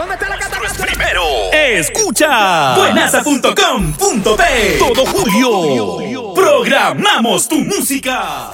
¿Dónde está la cataratas? Primero, escucha buenaza.com.p. Todo julio, programamos tu música.